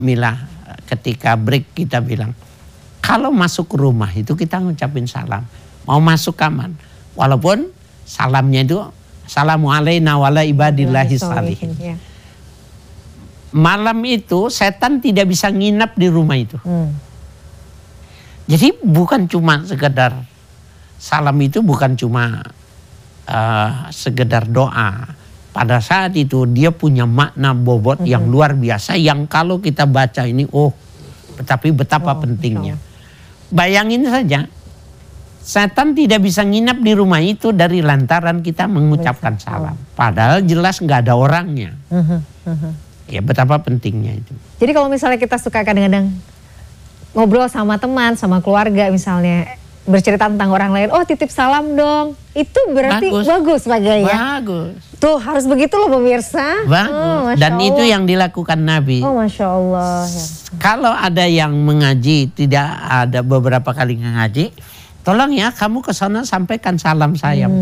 Mila ketika break kita bilang, kalau masuk rumah itu kita ngucapin salam. Mau masuk kamar, walaupun salamnya itu Assalamualaikum warahmatullahi ibadillahi salihin. Malam itu setan tidak bisa nginap di rumah itu. Jadi bukan cuma sekedar salam, itu bukan cuma sekedar doa. Pada saat itu dia punya makna bobot yang luar biasa, yang kalau kita baca ini, tapi betapa pentingnya. Bayangin saja, setan tidak bisa nginap di rumah itu dari lantaran kita mengucapkan salam. Padahal jelas nggak ada orangnya. Ya betapa pentingnya itu. Jadi kalau misalnya kita suka kadang-kadang ngobrol sama teman, sama keluarga misalnya, bercerita tentang orang lain, titip salam dong. Itu berarti bagus Pak Kiai ya? Bagus. Tuh harus begitu loh pemirsa. Bagus. Dan itu yang dilakukan Nabi. Masya Allah. Ya. Kalau ada yang mengaji, tidak ada beberapa kali mengaji, tolong ya kamu ke sana sampaikan salam saya.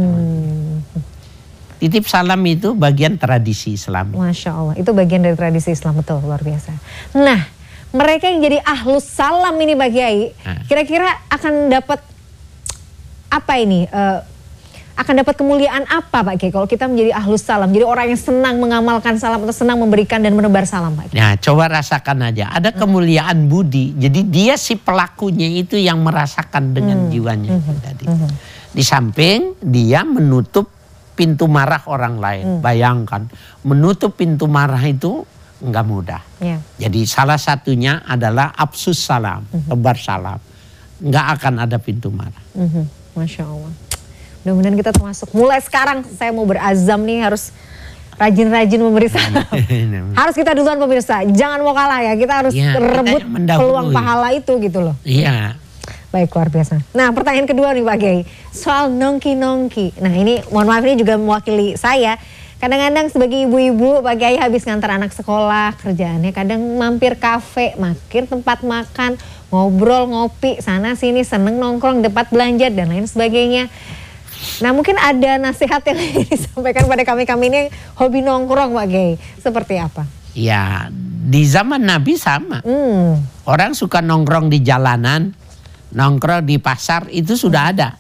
Titip salam itu bagian tradisi Islam. Masya Allah. Itu bagian dari tradisi Islam, betul, luar biasa. Nah, mereka yang jadi ahlus salam ini Pak Kiai, kira-kira akan dapat apa ini? Akan dapat kemuliaan apa Pak Kiai kalau kita menjadi ahlus salam? Jadi orang yang senang mengamalkan salam atau senang memberikan dan menebar salam Pak Kiai. Nah, coba rasakan aja. Ada kemuliaan budi. Jadi dia si pelakunya itu yang merasakan dengan jiwanya tadi. Di samping dia menutup pintu marah orang lain. Bayangkan, menutup pintu marah itu enggak mudah. Jadi salah satunya adalah absus salam, tebar salam. Enggak akan ada pintu marah. Masya Allah. Mudah-mudahan kita termasuk. Mulai sekarang saya mau berazam nih, harus rajin-rajin memberi salam. Harus kita duluan pemirsa. Jangan mau kalah ya. Kita harus rebut peluang pahala itu gitu loh. Iya. Baik, luar biasa. Nah, pertanyaan kedua nih Pak Kiai. Soal nongki-nongki. Nah ini mohon maaf, ini juga mewakili saya. Kadang-kadang sebagai ibu-ibu Pak Kiai habis ngantar anak sekolah, kerjaannya kadang mampir kafe, mampir tempat makan, ngobrol, ngopi, sana sini, seneng nongkrong, tempat belanja dan lain sebagainya. Nah mungkin ada nasihat yang disampaikan pada kami-kami ini yang hobi nongkrong Pak Kiai. Seperti apa? Ya di zaman Nabi sama. Orang suka nongkrong di jalanan, nongkrong di pasar, itu sudah ada.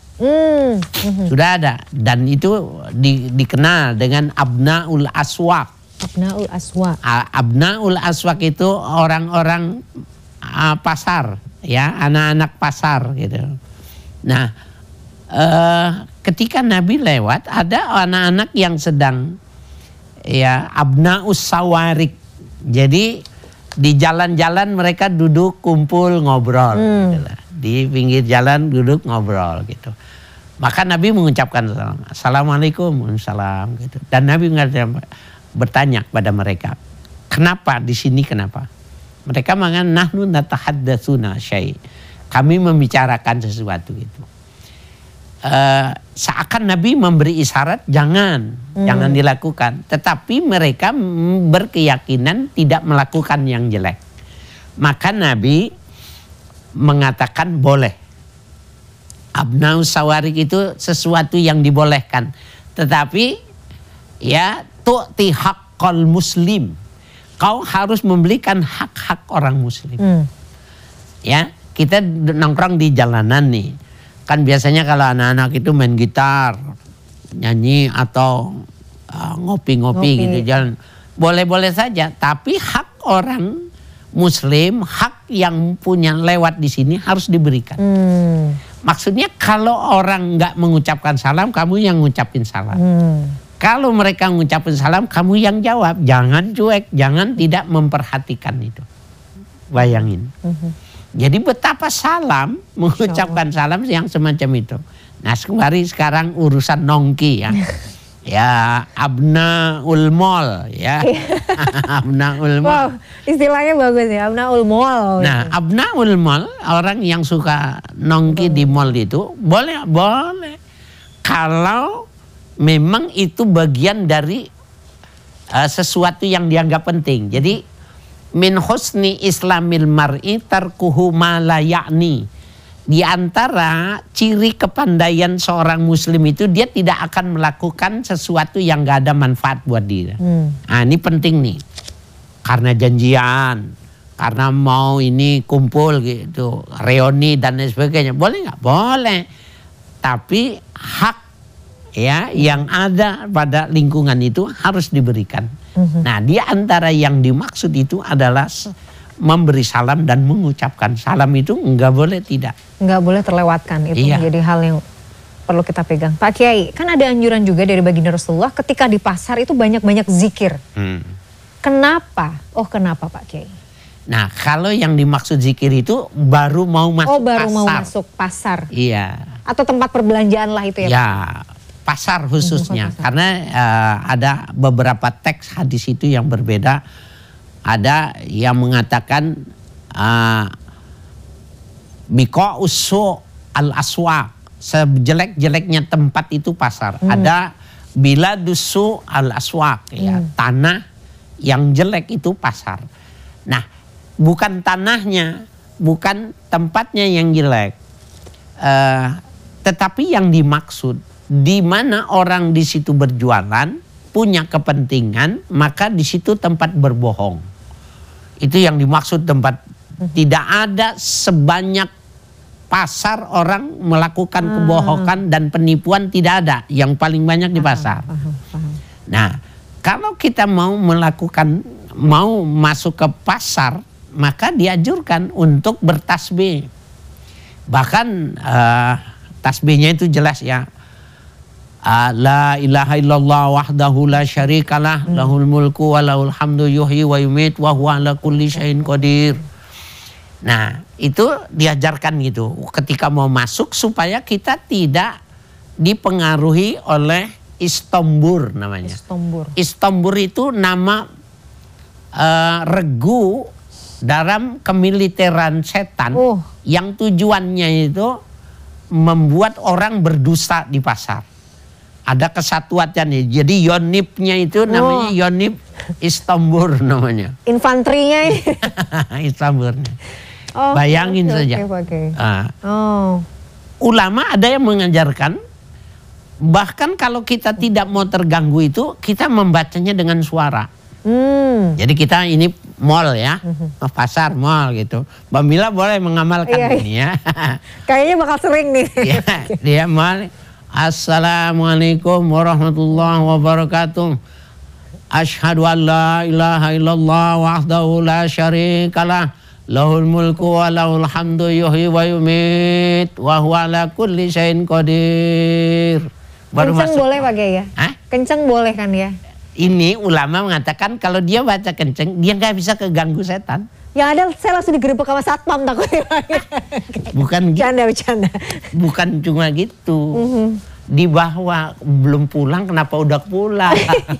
Sudah ada. Dan itu dikenal dengan abnaul aswaq. Abnaul aswaq. Abnaul aswaq itu orang-orang pasar, ya, anak-anak pasar gitu. Nah, ketika Nabi lewat, ada anak-anak yang sedang ya abnaus sawarik. Jadi di jalan-jalan mereka duduk kumpul ngobrol. Gitu lah. Di pinggir jalan duduk ngobrol gitu. Maka Nabi mengucapkan salam. Assalamualaikum, waalaikumsalam gitu. Dan Nabi bertanya kepada mereka, kenapa di sini, kenapa? Mereka mengatakan nahnu natahaddatsuna syai'. Kami membicarakan sesuatu gitu. Seakan Nabi memberi isyarat jangan dilakukan. Tetapi mereka berkeyakinan tidak melakukan yang jelek. Maka Nabi mengatakan boleh. Abnaus sawarik itu sesuatu yang dibolehkan. Tetapi ya tu'ti haqqal muslim. Kau harus memberikan hak-hak orang muslim. Ya, kita nongkrong di jalanan nih. Kan biasanya kalau anak-anak itu main gitar, nyanyi atau ngopi-ngopi gitu jalan. Boleh-boleh saja, tapi hak orang muslim, hak yang punya lewat di sini harus diberikan. Maksudnya kalau orang nggak mengucapkan salam, kamu yang ngucapin salam. Kalau mereka mengucapkan salam, kamu yang jawab. Jangan cuek, jangan tidak memperhatikan itu. Bayangin. Jadi betapa salam, mengucapkan salam yang semacam itu. Nah sekarang urusan nongki ya. Ya abnaul mall ya. Abnaul mall. Wow, istilahnya bagus ya, abnaul mall. Nah abnaul mall, orang yang suka nongki di mall itu boleh. Kalau memang itu bagian dari sesuatu yang dianggap penting. Jadi min husni islamil mar'i tarkuhu ma la ya'ni. Di antara ciri kepandaian seorang muslim itu dia tidak akan melakukan sesuatu yang gak ada manfaat buat dia. Nah ini penting nih. Karena janjian, karena mau ini kumpul gitu, reuni dan lain sebagainya. Boleh nggak? Boleh. Tapi hak ya yang ada pada lingkungan itu harus diberikan. Nah, di antara yang dimaksud itu adalah memberi salam dan mengucapkan salam itu nggak boleh tidak. Nggak boleh terlewatkan, itu menjadi hal yang perlu kita pegang. Pak Kiai, kan ada anjuran juga dari baginda Rasulullah ketika di pasar itu banyak-banyak zikir. Kenapa? Oh, kenapa Pak Kiai? Nah, kalau yang dimaksud zikir itu baru mau masuk pasar. Oh, baru mau masuk pasar. Iya. Atau tempat perbelanjaan lah itu ya? Ya, pasar khususnya. Pasar. Karena ada beberapa teks hadis itu yang berbeda. Ada yang mengatakan biko usu al aswaq, sejelek-jeleknya tempat itu pasar. Ada bila dusu al aswaq, ya, tanah yang jelek itu pasar. Nah, bukan tanahnya, bukan tempatnya yang jelek, tetapi yang dimaksud di mana orang di situ berjualan punya kepentingan, maka di situ tempat berbohong. Itu yang dimaksud tempat. Tidak ada sebanyak pasar orang melakukan kebohongan dan penipuan, tidak ada. Yang paling banyak di pasar. Nah, kalau kita mau masuk ke pasar, maka dianjurkan untuk bertasbih. Bahkan tasbihnya itu jelas ya. La ilaha illallah wahdahu la syarikalah lahul mulku wa lahul hamdu yuhyi wa yumit wa huwa ala kulli syai'in qadir. Nah, itu diajarkan gitu ketika mau masuk supaya kita tidak dipengaruhi oleh istombur namanya. Istombur itu nama regu dalam kemiliteran setan yang tujuannya itu membuat orang berdusta di pasar. Ada kesatuannya, jadi yonipnya itu namanya yonip Istombur namanya. Infanterinya ini. Istomburnya. Bayangin saja. Ulama ada yang mengajarkan, bahkan kalau kita tidak mau terganggu itu, kita membacanya dengan suara. Jadi kita ini mall ya, pasar mall gitu. Mbak Mila boleh mengamalkan ini ya. Kayaknya bakal sering nih. Ya, dia mall. Assalamualaikum warahmatullahi wabarakatuh. Asyhadu an la ilaha illallah wahdahu la syarikalah lahul mulku wa lahul hamdu yuhyi wa yumit wa huwa ala kulli syai'in qadir. Baru kenceng masuk. Boleh Pak Kiai ya? Kenceng boleh kan ya? Ini ulama mengatakan kalau dia baca kenceng, dia nggak bisa keganggu setan. Ya ada, saya langsung digerebek sama satpam takutnya. Bukan gitu. Bercanda. Bukan cuma gitu. Di bawah belum pulang, kenapa udah pulang?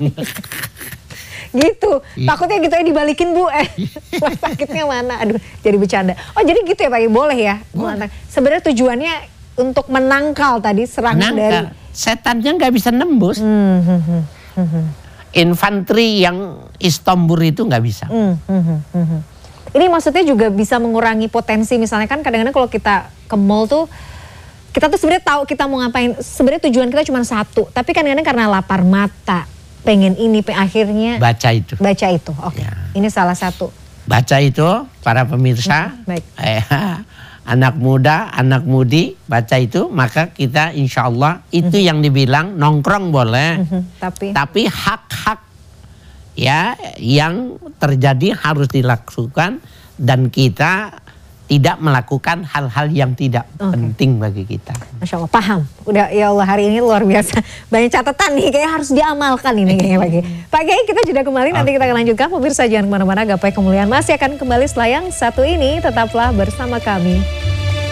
Gitu. Takutnya gitu ya dibalikin Bu. Sakitnya mana? Aduh, jadi bercanda. Oh jadi gitu ya Pak, boleh ya? Sebenarnya tujuannya untuk menangkal tadi serangan dari setannya nggak bisa nembus. Infanteri yang Istombur itu nggak bisa. Ini maksudnya juga bisa mengurangi potensi, misalnya kan kadang-kadang kalau kita ke mall tuh kita tuh sebenarnya tahu kita mau ngapain, sebenarnya tujuan kita cuma satu, tapi kadang-kadang karena lapar mata pengen ini, akhirnya baca itu. Oke. Ya. Ini salah satu. Baca itu para pemirsa, baik. Anak muda, anak mudi baca itu, maka kita insya Allah itu yang dibilang nongkrong boleh, tapi hak-hak ya yang terjadi harus dilakukan dan kita tidak melakukan hal-hal yang tidak penting bagi kita. Masya Allah, paham. Udah ya Allah, hari ini luar biasa. Banyak catatan nih, kayaknya harus diamalkan ini kayaknya Pak Kiai. Pak Kiai, kita jeda kembali, nanti kita akan lanjutkan. Pemirsa jangan kemana-mana, Gapai Kemuliaan masih akan kembali setelah yang satu ini. Tetaplah bersama kami.